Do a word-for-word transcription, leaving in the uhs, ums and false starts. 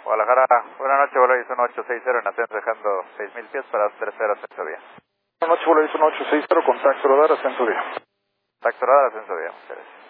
Guadalajara, buenas noches, Volaris uno ocho seis cero en ascenso dejando seis mil pies para tercer ascenso vía. Buenas noches, Volaris uno ocho seis cero, contacto radar, ascenso vía. Contacto radar, ascenso vía, muchas gracias.